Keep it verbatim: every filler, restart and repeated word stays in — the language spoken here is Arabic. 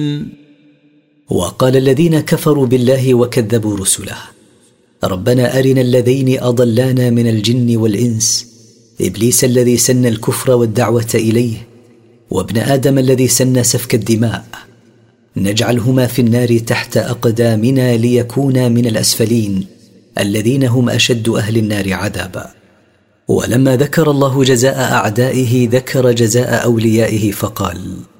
وقال الذين كفروا بالله وكذبوا رسله: ربنا أرنا الذين أضلانا من الجن والإنس، إبليس الذي سن الكفر والدعوة إليه، وابن آدم الذي سن سفك الدماء، نجعلهما في النار تحت أقدامنا ليكونا من الأسفلين الذين هم أشد أهل النار عذابا. ولما ذكر الله جزاء أعدائه ذكر جزاء أوليائه فقال: